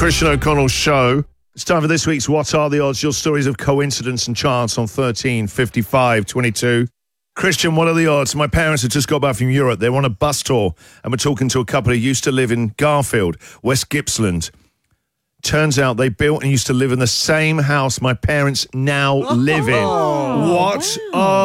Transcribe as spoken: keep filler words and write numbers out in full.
Christian O'Connell's show. It's time for this week's What Are the Odds? Your stories of coincidence and chance on thirteen fifty-five twenty-two. Christian, what are the odds? My parents have just got back from Europe. They're on a bus tour, and we're talking to a couple who used to live in Garfield, West Gippsland. Turns out they built and used to live in the same house my parents now live in. Oh, what? Wow.